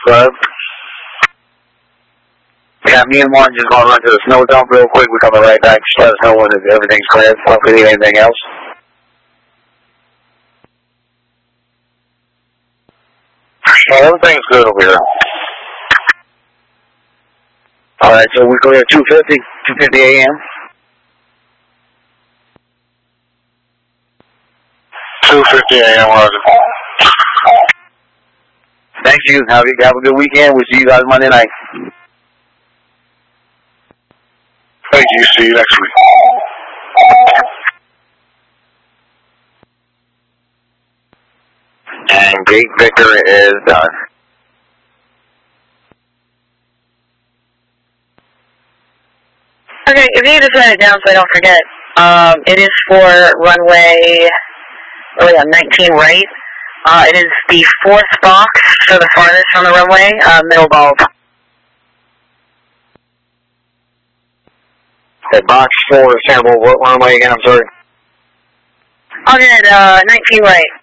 Hello? Yeah, me and Martin just going to run to the snow dump real quick. We're coming right back. Just let us know when everything's clear. If we need anything else. Everything's good over here. Alright, so we clear at 2:50 a.m. 2:50 a.m. Roger. Thank you. Have a good weekend. We'll see you guys Monday night. Thank you. See you next week. And Gate Victor is done. Okay, if you just write it down so I don't forget, it is for runway 19 right. It is the 4th box, so the farthest from the runway, middle bulb. Okay, box 4 sample, what runway again, I'm sorry? I'll get 19 right.